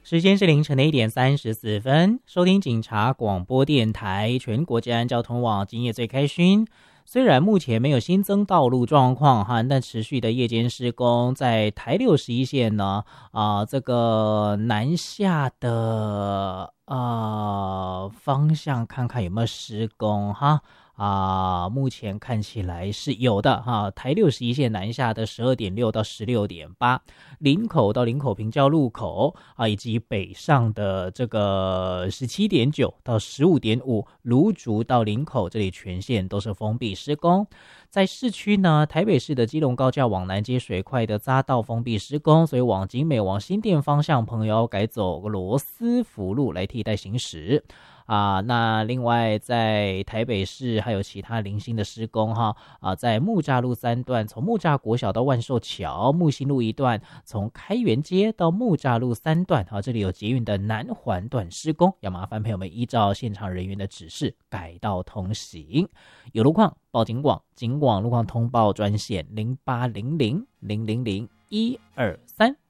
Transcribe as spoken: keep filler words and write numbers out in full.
时间是凌晨的一点三十四分，收听警察广播电台全国治安交通网，今夜最开心。虽然目前没有新增道路状况哈，但持续的夜间施工，在台六十一线呢，啊、呃，这个南下的呃方向看看有没有施工哈。啊、呃，目前看起来是有的哈。台六十一线南下的十二点六到十六点八，林口到林口平交路口啊，以及北上的这个十七点九到十五点五，芦竹到林口这里全线都是封闭施工。在市区呢，台北市的基隆高架往南接水块的匝道封闭施工，所以往景美往新店方向朋友要改走罗斯福路来替代行驶。啊，那另外在台北市还有其他零星的施工哈啊，在木栅路三段，从木栅国小到万寿桥，木星路一段，从开元街到木栅路三段，好，这里有捷运的南环段施工，要麻烦朋友们依照现场人员的指示改道通行。有路况报警网，警网路况通报专线零八零零零零零一二三。